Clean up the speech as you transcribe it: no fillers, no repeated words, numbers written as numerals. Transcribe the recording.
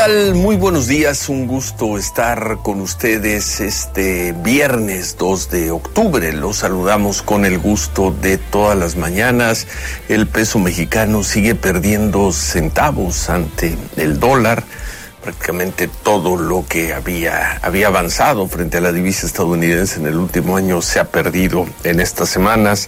tal? Muy buenos días, un gusto estar con ustedes este viernes 2 de octubre. Los saludamos con el gusto de todas las mañanas. El peso mexicano sigue perdiendo centavos ante el dólar. Prácticamente todo lo que había avanzado frente a la divisa estadounidense en el último año se ha perdido en estas semanas.